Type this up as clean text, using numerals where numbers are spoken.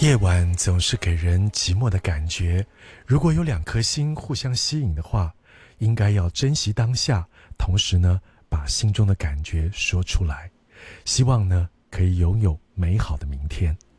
夜晚总是给人寂寞的感觉，如果有两颗心互相吸引的话，应该要珍惜当下，同时呢，把心中的感觉说出来，希望呢，可以拥有美好的明天。